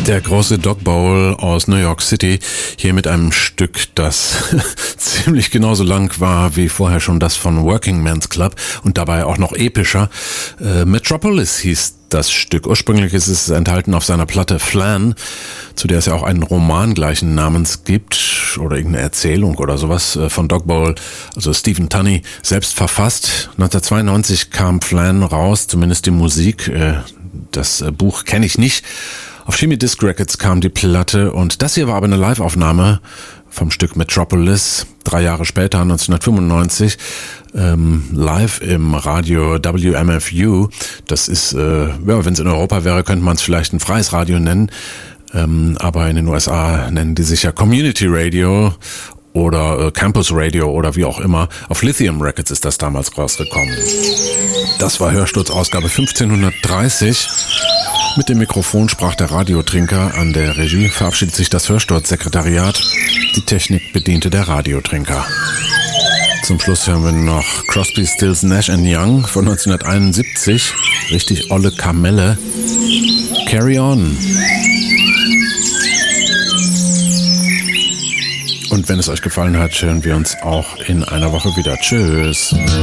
Der große Dog Bowl aus New York City, hier mit einem Stück, das ziemlich genauso lang war wie vorher schon das von Working Men's Club und dabei auch noch epischer. Metropolis hieß das Stück. Ursprünglich ist es enthalten auf seiner Platte Flan, zu der es ja auch einen Roman gleichen Namens gibt oder irgendeine Erzählung oder sowas von Dog Bowl, also Stephen Tunney, selbst verfasst. 1992 kam Flan raus, zumindest die Musik. Das Buch kenne ich nicht. Auf Shimmy Disc Records kam die Platte und das hier war aber eine Live-Aufnahme vom Stück Metropolis, 3 Jahre später, 1995, live im Radio WMFU. Das ist, wenn es in Europa wäre, könnte man es vielleicht ein freies Radio nennen, aber in den USA nennen die sich ja Community Radio oder Campus Radio oder wie auch immer. Auf Lithium Records ist das damals rausgekommen. Das war Hörsturz Ausgabe 1530. Mit dem Mikrofon sprach der Radiotrinker. An der Regie verabschiedet sich das Hörsturzsekretariat. Die Technik bediente der Radiotrinker. Zum Schluss hören wir noch Crosby, Stills, Nash & Young von 1971. Richtig olle Kamelle. Carry On. Und wenn es euch gefallen hat, hören wir uns auch in einer Woche wieder. Tschüss.